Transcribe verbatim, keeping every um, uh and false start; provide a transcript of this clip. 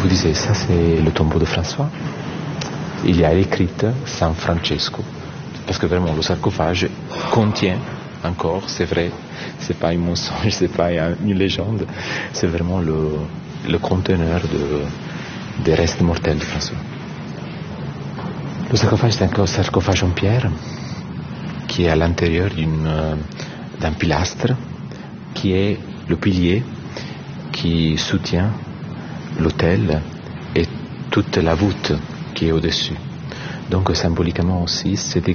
vous disais, ça c'est le tombeau de François. Il y a écrit San Francesco, parce que vraiment le sarcophage contient encore, c'est vrai, c'est pas un mensonge, c'est pas une légende, c'est vraiment le, le conteneur de, des restes mortels de François. Le sarcophage c'est un sarcophage en pierre qui est à l'intérieur d'une, d'un pilastre qui est le pilier qui soutient l'autel et toute la voûte qui est au-dessus. Donc symboliquement aussi, c'est